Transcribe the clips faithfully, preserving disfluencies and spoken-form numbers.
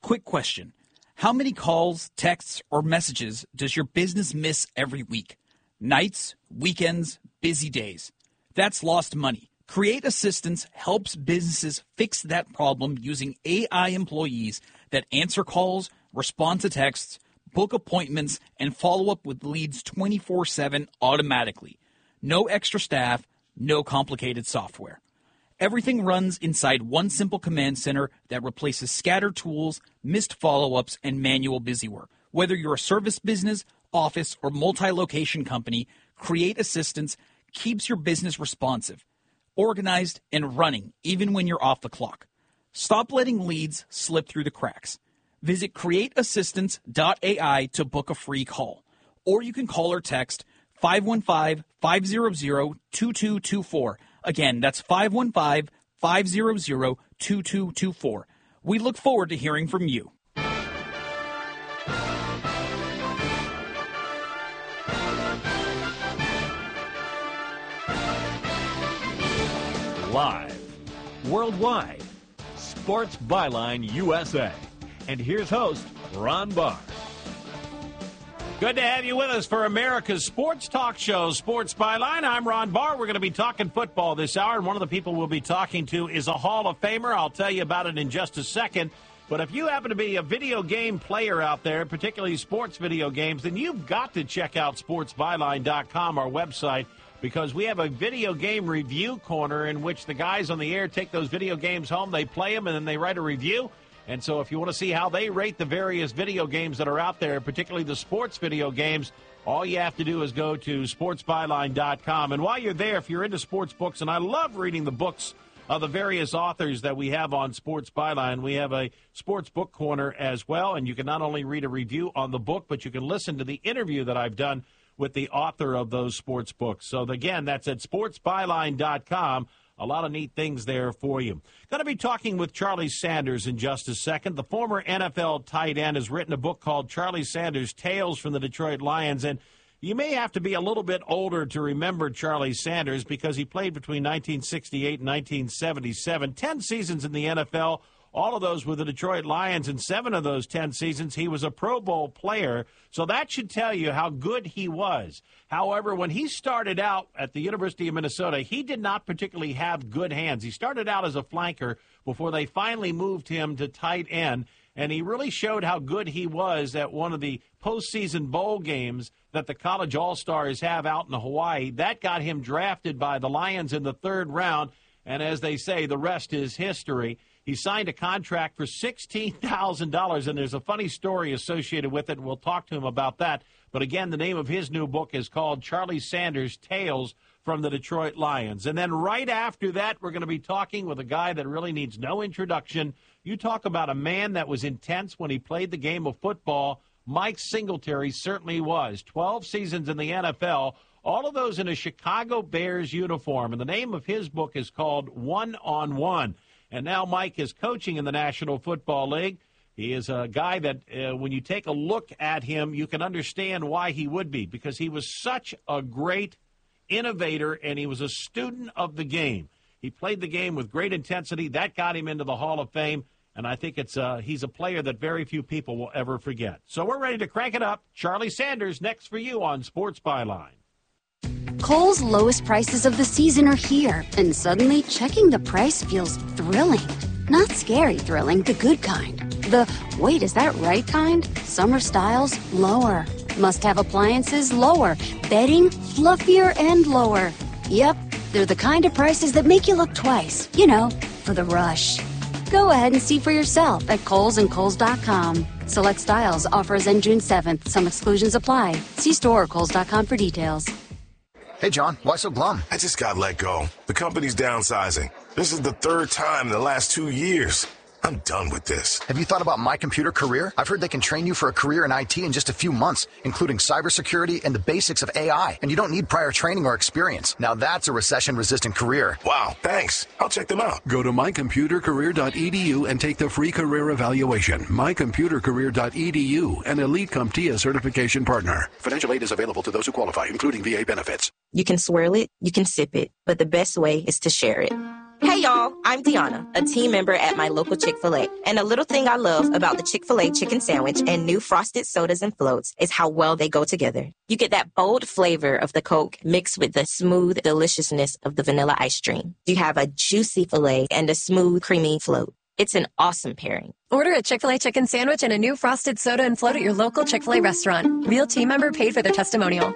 Quick question. How many calls, texts, or messages does your business miss every week? Nights, weekends, busy days. That's lost money. Create Assistance helps businesses fix that problem using A I employees that answer calls, respond to texts, book appointments, and follow up with leads twenty-four seven automatically. No extra staff, no complicated software. Everything runs inside one simple command center that replaces scattered tools, missed follow-ups, and manual busywork. Whether you're a service business, office, or multi-location company, Create Assistance keeps your business responsive, organized, and running even when you're off the clock. Stop letting leads slip through the cracks. Visit create assistance dot A I to book a free call. Or you can call or text five one five, five hundred, two two two four. Again, that's five one five, five hundred, two two two four. We look forward to hearing from you. Live, worldwide, Sports Byline U S A. And here's host, Ron Barr. Good to have you with us for America's sports talk show, Sports Byline. I'm Ron Barr. We're going to be talking football this hour, and one of the people we'll be talking to is a Hall of Famer. I'll tell you about it in just a second. But if you happen to be a video game player out there, particularly sports video games, then you've got to check out sports byline dot com, our website, because we have a video game review corner in which the guys on the air take those video games home, they play them, and then they write a review. And so if you want to see how they rate the various video games that are out there, particularly the sports video games, all you have to do is go to sports byline dot com. And while you're there, if you're into sports books, and I love reading the books of the various authors that we have on Sports Byline, we have a sports book corner as well. And you can not only read a review on the book, but you can listen to the interview that I've done with the author of those sports books. So, again, that's at sports byline dot com. A lot of neat things there for you. Going to be talking with Charlie Sanders in just a second. The former N F L tight end has written a book called Charlie Sanders, Tales from the Detroit Lions. And you may have to be a little bit older to remember Charlie Sanders because he played between nineteen sixty-eight and nineteen seventy-seven. Ten seasons in the N F L. All of those with the Detroit Lions, and seven of those ten seasons, he was a Pro Bowl player. So that should tell you how good he was. However, when he started out at the University of Minnesota, he did not particularly have good hands. He started out as a flanker before they finally moved him to tight end, and he really showed how good he was at one of the postseason bowl games that the college all-stars have out in Hawaii. That got him drafted by the Lions in the third round, and as they say, the rest is history. He signed a contract for sixteen thousand dollars, and there's a funny story associated with it, and we'll talk to him about that. But again, the name of his new book is called Charlie Sanders, Tales from the Detroit Lions. And then right after that, we're going to be talking with a guy that really needs no introduction. You talk about a man that was intense when he played the game of football. Mike Singletary certainly was. twelve seasons in the N F L, all of those in a Chicago Bears uniform. And the name of his book is called One on One. And now Mike is coaching in the National Football League. He is a guy that uh, when you take a look at him, you can understand why he would be, because he was such a great innovator and he was a student of the game. He played the game with great intensity. That got him into the Hall of Fame, and I think it's uh, he's a player that very few people will ever forget. So we're ready to crank it up. Charlie Sanders next for you on Sports Byline. Kohl's lowest prices of the season are here, and suddenly checking the price feels thrilling. Not scary thrilling, the good kind. The, wait, is that right kind? Summer styles, lower. Must-have appliances, lower. Bedding, fluffier and lower. Yep, they're the kind of prices that make you look twice. You know, for the rush. Go ahead and see for yourself at Kohl's and Kohl's dot com. Select styles, offers end June seventh. Some exclusions apply. See store or Kohl's dot com for details. Hey, John, why so glum? I just got let go. The company's downsizing. This is the third time in the last two years. I'm done with this. Have you thought about My Computer Career? I've heard they can train you for a career in I T in just a few months, including cybersecurity and the basics of A I. And you don't need prior training or experience. Now that's a recession-resistant career. Wow, thanks. I'll check them out. Go to my computer career dot e d u and take the free career evaluation. my computer career dot e d u, an Elite CompTIA certification partner. Financial aid is available to those who qualify, including V A benefits. You can swirl it, you can sip it, but the best way is to share it. Hey y'all, I'm Deanna, a team member at my local Chick-fil-A. And a little thing I love about the Chick-fil-A chicken sandwich and new frosted sodas and floats is how well they go together. You get that bold flavor of the Coke mixed with the smooth deliciousness of the vanilla ice cream. You have a juicy filet and a smooth, creamy float. It's an awesome pairing. Order a Chick-fil-A chicken sandwich and a new frosted soda and float at your local Chick-fil-A restaurant. Real team member paid for their testimonial.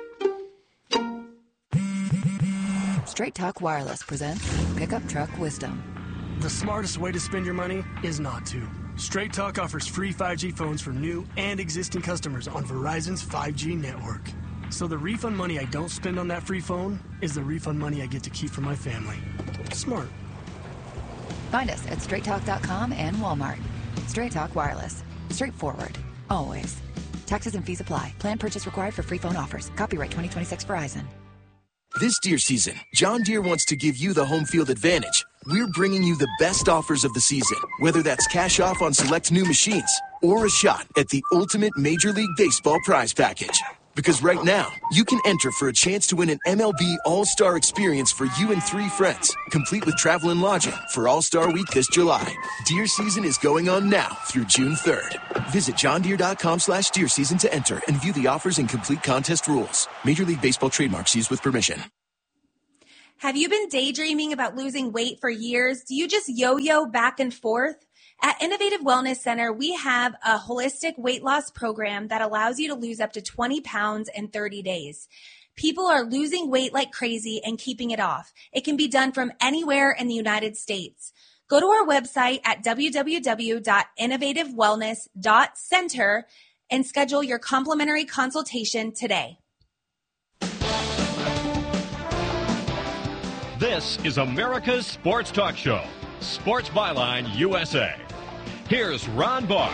Straight Talk Wireless presents Pickup Truck Wisdom. The smartest way to spend your money is not to. Straight Talk offers free five G phones for new and existing customers on Verizon's five G network. So the refund money I don't spend on that free phone is the refund money I get to keep for my family. Smart. Find us at straight talk dot com and Walmart. Straight Talk Wireless. Straightforward. Always. Taxes and fees apply. Plan purchase required for free phone offers. Copyright twenty twenty-six Verizon. This deer season, John Deere wants to give you the home field advantage. We're bringing you the best offers of the season, whether that's cash off on select new machines or a shot at the ultimate Major League Baseball prize package. Because right now, you can enter for a chance to win an M L B All-Star experience for you and three friends, complete with travel and lodging for All-Star Week this July. Deer season is going on now through June third. Visit john deere dot com slash deer season to enter and view the offers and complete contest rules. Major League Baseball trademarks used with permission. Have you been daydreaming about losing weight for years? Do you just yo-yo back and forth? At Innovative Wellness Center, we have a holistic weight loss program that allows you to lose up to twenty pounds in thirty days. People are losing weight like crazy and keeping it off. It can be done from anywhere in the United States. Go to our website at w w w dot innovative wellness dot center and schedule your complimentary consultation today. This is America's Sports Talk Show, Sports Byline U S A. Here's Ron Barr.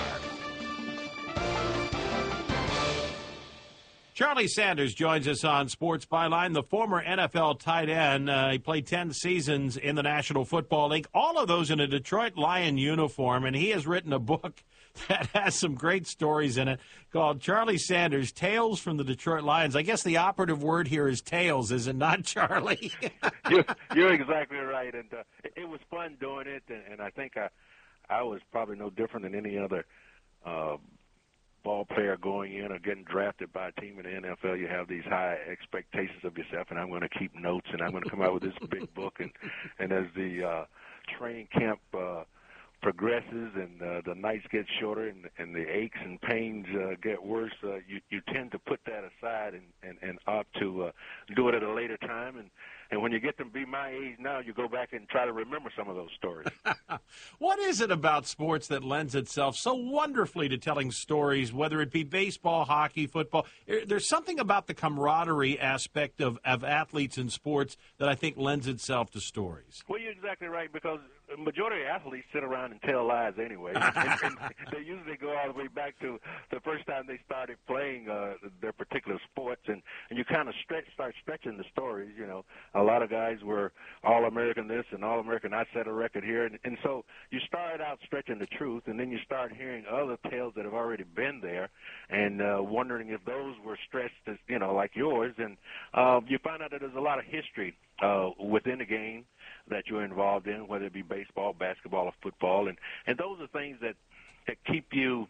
Charlie Sanders joins us on Sports Byline, the former N F L tight end. Uh, he played ten seasons in the National Football League, all of those in a Detroit Lion uniform, and he has written a book that has some great stories in it called Charlie Sanders, Tales from the Detroit Lions. I guess the operative word here is tales, is it not, Charlie? you're, you're exactly right, and uh, it, it was fun doing it, and, and I think I, I was probably no different than any other uh, ball player going in or getting drafted by a team in the N F L. You have these high expectations of yourself, and I'm going to keep notes, and I'm going to come out with this big book. And, and as the uh, training camp uh, progresses and uh, the nights get shorter and, and the aches and pains uh, get worse, uh, you, you tend to put that aside and, and, and opt to uh, do it at a later time. And, and when you get to be my age now, you go back and try to remember some of those stories. What is it about sports that lends itself so wonderfully to telling stories, whether it be baseball, hockey, football? There's something about the camaraderie aspect of, of athletes in sports that I think lends itself to stories. Well, you're exactly right, because the majority of athletes sit around and tell lies anyway. and, and they usually go all the way back to the first time they started playing uh, their particular sports, and, and you kind of stretch, start stretching the stories, you know. A lot of guys were All-American this and All-American I set a record here. And, and so you start out stretching the truth, and then you start hearing other tales that have already been there and uh, wondering if those were stretched, as, you know, like yours. And uh, you find out that there's a lot of history uh, within the game that you're involved in, whether it be baseball, basketball, or football. And, and those are things that, that keep you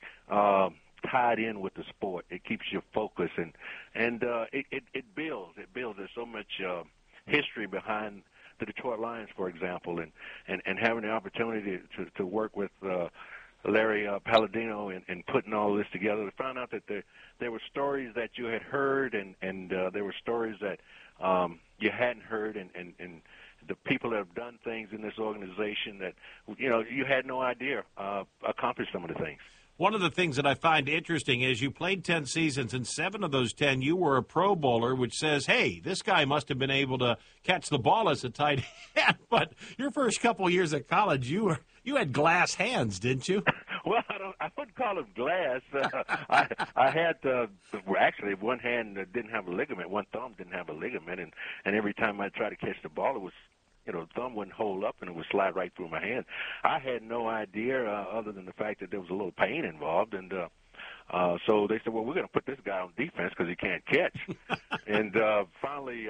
uh, tied in with the sport. It keeps you focused, and and uh, it, it, it builds. It builds. There's so much uh, history behind the Detroit Lions, for example, and, and, and having the opportunity to, to work with uh, Larry uh, Palladino and, and putting all this together, to find out that there, there were stories that you had heard, and, and uh, there were stories that um, you hadn't heard, and, and, and the people that have done things in this organization that, you know, you had no idea uh, accomplished some of the things. One of the things that I find interesting is you played ten seasons, and seven of those ten you were a Pro Bowler, which says, hey, this guy must have been able to catch the ball as a tight end. But your first couple of years at college, you were you had glass hands, didn't you? Well, I, don't, I wouldn't call them glass. Uh, I, I had uh, actually one hand didn't have a ligament, one thumb didn't have a ligament, and, and every time I tried to catch the ball, it was, you know, the thumb wouldn't hold up and it would slide right through my hand. I had no idea uh, other than the fact that there was a little pain involved, and uh, uh, so they said, well, we're going to put this guy on defense because he can't catch. and uh, finally, um,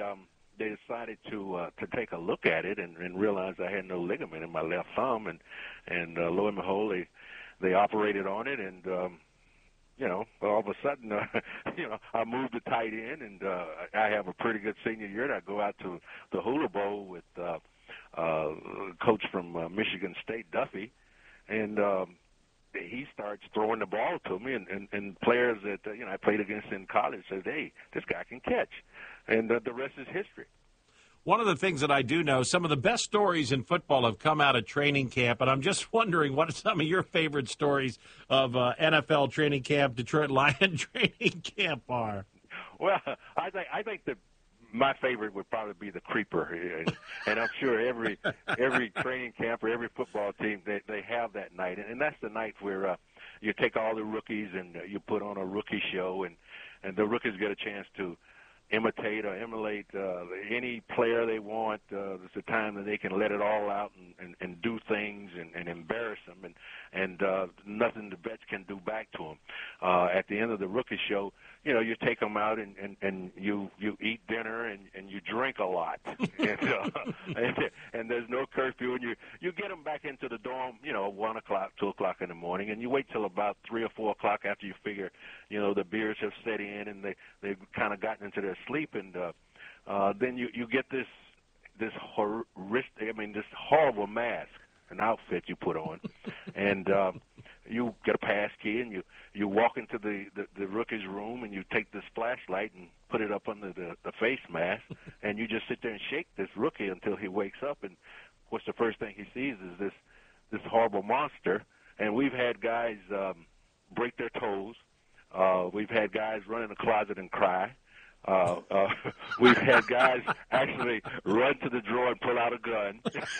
they decided to uh, to take a look at it and, and realized I had no ligament in my left thumb, and and uh, lo and behold, they they operated on it, and um, you know, all of a sudden, uh, you know, I moved to tight end, and uh, I have a pretty good senior year. And I go out to the Hula Bowl with uh, uh, coach from uh, Michigan State, Duffy, and um, he starts throwing the ball to me, and, and, and players that uh, you know I played against in college said, "Hey, this guy can catch," and uh, the rest is history. One of the things that I do know, some of the best stories in football have come out of training camp, and I'm just wondering what some of your favorite stories of uh, N F L training camp, Detroit Lion training camp are. Well, I think I think that my favorite would probably be the creeper, and, and I'm sure every every training camp or every football team they they have that night, and, and that's the night where uh, you take all the rookies and uh, you put on a rookie show, and and the rookies get a chance to imitate or emulate uh, any player they want. Uh, it's a time that they can let it all out and, and, and do things and, and embarrass them, and and uh, nothing the vets can do back to them. Uh, at the end of the rookie show, you know, you take them out and, and, and you you eat dinner and, and you drink a lot, and, uh, and and there's no curfew, and you you get them back into the dorm, you know, one o'clock, two o'clock in the morning, and you wait till about three or four o'clock after you figure, you know, the beers have set in and they they've kind of gotten into their sleep, and uh, uh, then you you get this this horrific, I mean, this horrible mask, an outfit you put on, and uh, you get a pass key and you you walk into the, the the rookie's room and you take this flashlight and put it up under the, the face mask, and you just sit there and shake this rookie until he wakes up, and of course the first thing he sees is this this horrible monster. And we've had guys um, break their toes. Uh, we've had guys run in the closet and cry. Uh, uh, we've had guys actually run to the drawer and pull out a gun.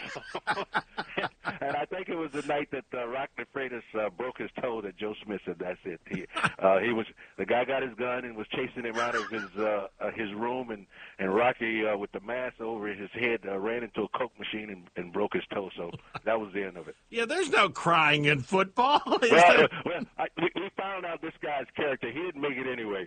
And I think it was the night that uh, Rock DeFreitas uh, broke his toe that Joe Smith said, "That's it." He, uh, he was the guy got his gun and was chasing him out of his uh, uh, his room, and and Rocky uh, with the mask over his head uh, ran into a Coke machine and, and broke his toe. So that was the end of it. Yeah, there's no crying in football. Is well, there? uh, well I, we, we found out this guy's character. He didn't make it anyway.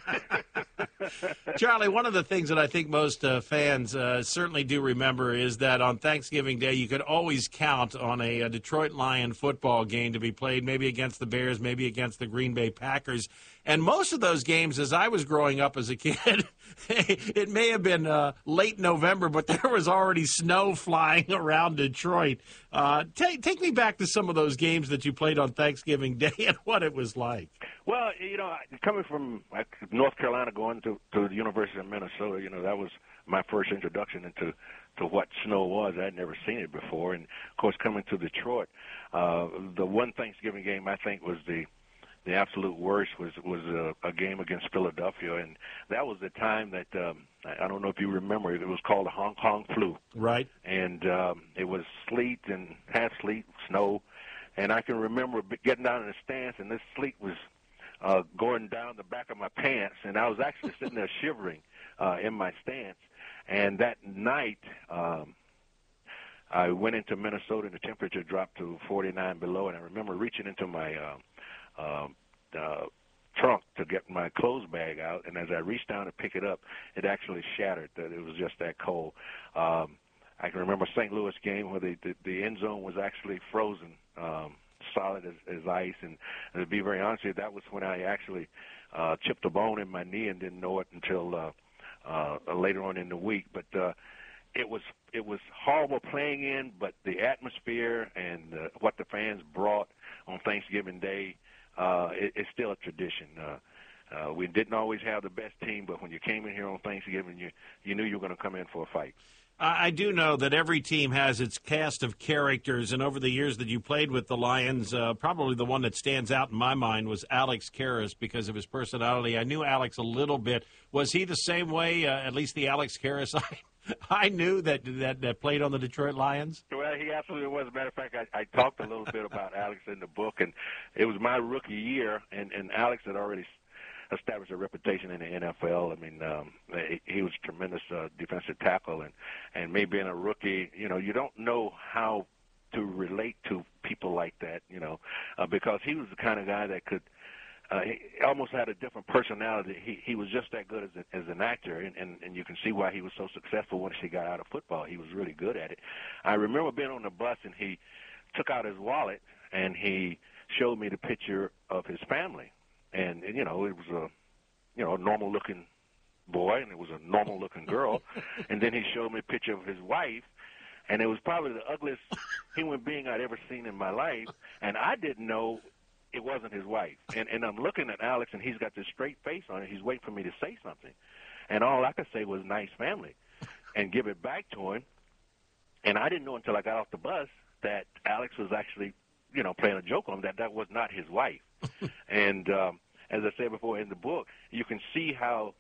Charlie, one of the things that I think most uh, fans uh, certainly do remember is that on Thanksgiving Day you could always count on a, a Detroit Lion football game to be played, maybe against the Bears, maybe against the Green Bay Packers. And most of those games, as I was growing up as a kid, it may have been uh, late November, but there was already snow flying around Detroit. Uh, take, take me back to some of those games that you played on Thanksgiving Day and what it was like. Well, you know, coming from North Carolina going to, to the University of Minnesota, you know, that was my first introduction into to what snow was. I had never seen it before. And, of course, coming to Detroit, uh, the one Thanksgiving game I think was the the absolute worst was was a, a game against Philadelphia, and that was the time that um, I don't know if you remember it. It was called the Hong Kong flu, right? And um, it was sleet and half sleet, snow, and I can remember getting down in the stands, and this sleet was uh, going down the back of my pants, and I was actually sitting there shivering uh, in my stance. And that night, um, I went into Minnesota, and the temperature dropped to forty-nine below, and I remember reaching into my uh, uh, uh, trunk to get my clothes bag out, and as I reached down to pick it up, it actually shattered. That it was just that cold. Um, I can remember a Saint Louis game where the, the, the end zone was actually frozen, um, solid as, as ice, and, and to be very honest with you, that was when I actually uh, chipped a bone in my knee and didn't know it until uh, uh, later on in the week. But uh, it was it was horrible playing in, but the atmosphere and uh, what the fans brought on Thanksgiving Day, uh, it, it's still a tradition. Uh, uh, we didn't always have the best team, but when you came in here on Thanksgiving, you you knew you were going to come in for a fight. I do know that every team has its cast of characters, and over the years that you played with the Lions, uh, probably the one that stands out in my mind was Alex Karras because of his personality. I knew Alex a little bit. Was he the same way, uh, at least the Alex Karras I, I knew that, that that played on the Detroit Lions? Well, he absolutely was. As a matter of fact, I, I talked a little bit about Alex in the book, and it was my rookie year, and, and Alex had already established a reputation in the N F L. I mean, um, he, he was a tremendous uh, defensive tackle, and, and me being a rookie, you know, you don't know how to relate to people like that, you know, uh, because he was the kind of guy that could uh, he almost had a different personality. He he was just that good as, a, as an actor, and, and, and you can see why he was so successful once he got out of football. He was really good at it. I remember being on the bus, and he took out his wallet, and he showed me the picture of his family. And, and you know, it was a, you know, a normal-looking boy, and it was a normal-looking girl. And then he showed me a picture of his wife, and it was probably the ugliest human being I'd ever seen in my life. And I didn't know it wasn't his wife. And, and I'm looking at Alex, and he's got this straight face on it. He's waiting for me to say something. And all I could say was, nice family, and give it back to him. And I didn't know until I got off the bus that Alex was actually, you know, playing a joke on him, that that was not his wife. And um, as I said before in the book, you can see how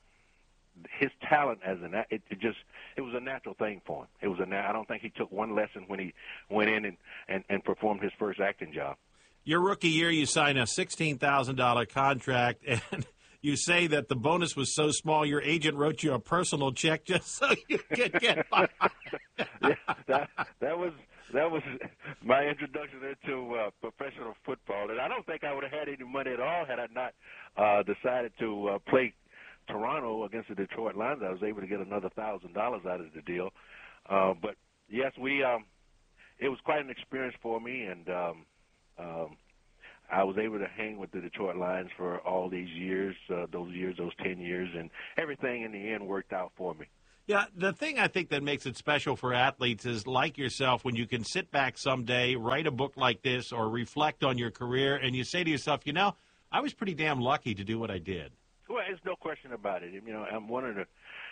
his talent as an it, it just it was a natural thing for him. It was a na- I don't think he took one lesson when he went in and, and, and performed his first acting job. Your rookie year, you signed a sixteen thousand dollars contract, and you say that the bonus was so small your agent wrote you a personal check just so you could get by. Yeah, that, that was that was my introduction into uh, professional football, and I don't think I would have had any money at all had I not uh, decided to uh, play Toronto against the Detroit Lions. I was able to get another thousand dollars out of the deal. Uh, but yes, we um, it was quite an experience for me, and um, um, I was able to hang with the Detroit Lions for all these years, uh, those years, those ten years, and everything in the end worked out for me. Yeah, the thing I think that makes it special for athletes is, like yourself, when you can sit back someday, write a book like this, or reflect on your career, and you say to yourself, you know, I was pretty damn lucky to do what I did. Well, there's no question about it. You know, I'm one of the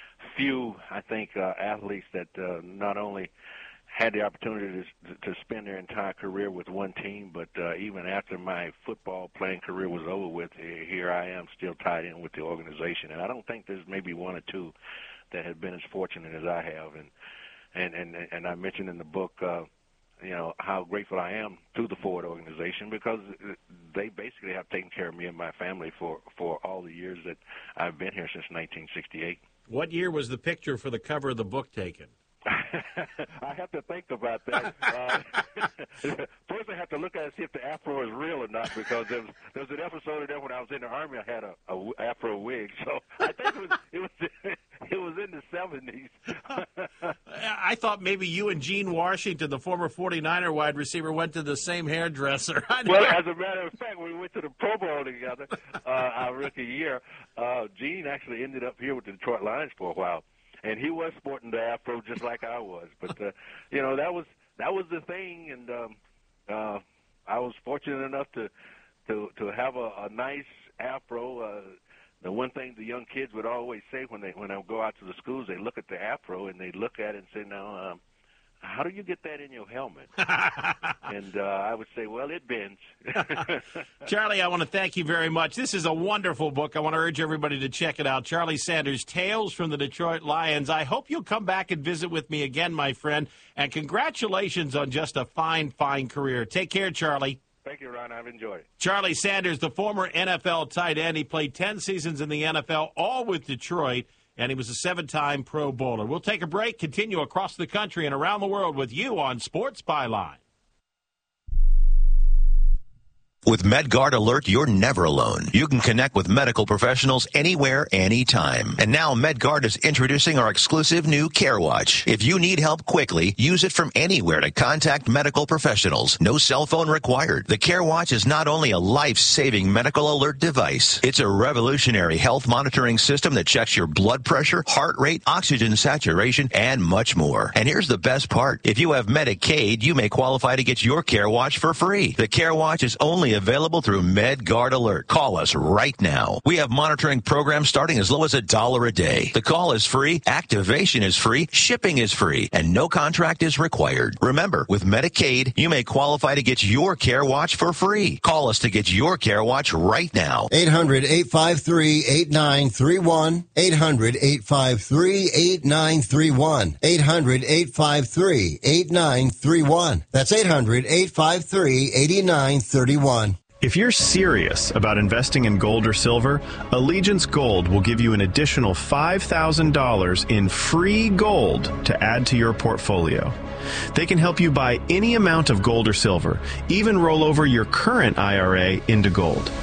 few, I think, uh, athletes that uh, not only had the opportunity to, to spend their entire career with one team, but uh, even after my football playing career was over with, here I am still tied in with the organization. And I don't think there's maybe one or two that have been as fortunate as I have. And and and, and I mentioned in the book, uh, you know, how grateful I am to the Ford organization, because they basically have taken care of me and my family for, for all the years that I've been here since nineteen sixty-eight. What year was the picture for the cover of the book taken? I have to think about that. Uh, first, I have to look at it and see if the afro is real or not, because there was, there was an episode of that when I was in the Army. I had a, a afro wig, so I think it was it was it was in the seventies. I thought maybe you and Gene Washington, the former forty-niner wide receiver, went to the same hairdresser. Well, as a matter of fact, when we went to the Pro Bowl together, uh, our rookie year, uh, Gene actually ended up here with the Detroit Lions for a while. And he was sporting the afro just like I was, but uh, you know, that was that was the thing, and um, uh, I was fortunate enough to to to have a, a nice afro. Uh, the one thing the young kids would always say when they when I go out to the schools, they look at the afro and they look at it and say, "Now, um, how do you get that in your helmet?" And uh, I would say, well, it bends. Charlie, I want to thank you very much. This is a wonderful book. I want to urge everybody to check it out. Charlie Sanders, Tales from the Detroit Lions. I hope you'll come back and visit with me again, my friend. And congratulations on just a fine, fine career. Take care, Charlie. Thank you, Ron. I've enjoyed it. Charlie Sanders, the former N F L tight end. He played ten seasons in the N F L, all with Detroit. And he was a seven-time Pro Bowler. We'll take a break, continue across the country and around the world with you on Sports Byline. With MedGuard Alert, you're never alone. You can connect with medical professionals anywhere, anytime. And now MedGuard is introducing our exclusive new CareWatch. If you need help quickly, use it from anywhere to contact medical professionals. No cell phone required. The CareWatch is not only a life-saving medical alert device, it's a revolutionary health monitoring system that checks your blood pressure, heart rate, oxygen saturation, and much more. And here's the best part. If you have Medicaid, you may qualify to get your CareWatch for free. The CareWatch is only available through MedGuard Alert. Call us right now. We have monitoring programs starting as low as a dollar a day. The call is free, activation is free, shipping is free, and no contract is required. Remember, with Medicaid, you may qualify to get your CareWatch for free. Call us to get your CareWatch right now. eight hundred, eight five three, eight nine three one. eight hundred, eight five three, eight nine three one. eight hundred, eight five three, eight nine three one. That's eight hundred, eight five three, eight nine three one. If you're serious about investing in gold or silver, Allegiance Gold will give you an additional five thousand dollars in free gold to add to your portfolio. They can help you buy any amount of gold or silver, even roll over your current I R A into gold.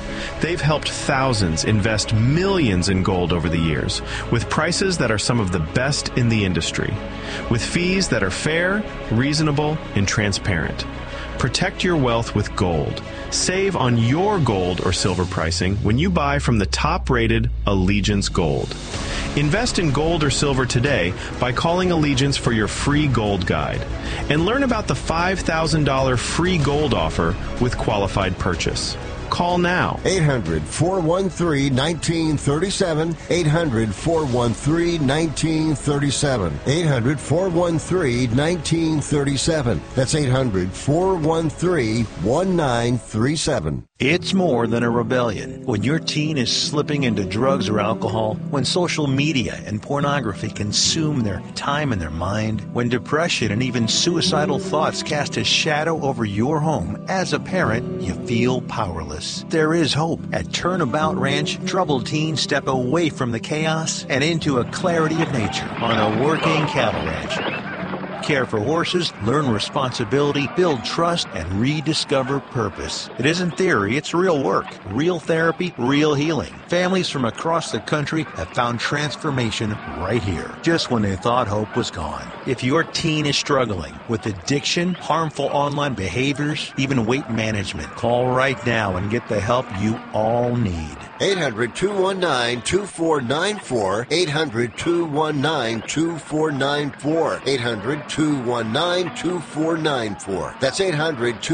They've helped thousands invest millions in gold over the years, with prices that are some of the best in the industry, with fees that are fair, reasonable, and transparent. Protect your wealth with gold. Save on your gold or silver pricing when you buy from the top-rated Allegiance Gold. Invest in gold or silver today by calling Allegiance for your free gold guide. And learn about the five thousand dollars free gold offer with qualified purchase. Call now. eight hundred, four one three, one nine three seven. eight hundred, four one three, one nine three seven. eight hundred, four one three, one nine three seven. That's eight hundred, four one three, one nine three seven. It's more than a rebellion. When your teen is slipping into drugs or alcohol, when social media and pornography consume their time and their mind, when depression and even suicidal thoughts cast a shadow over your home, as a parent, you feel powerless. There is hope. At Turnabout Ranch, troubled teens step away from the chaos and into a clarity of nature on a working cattle ranch. Care for horses, learn responsibility, build trust, and rediscover purpose. It isn't theory, it's real work, real therapy, real healing. Families from across the country have found transformation right here, just when they thought hope was gone. If your teen is struggling with addiction, harmful online behaviors, even weight management, call right now and get the help you all need. eight hundred, two one nine, two four nine four. eight hundred, two one nine, two four nine four. eight hundred, two one nine, two four nine four. That's eight hundred, two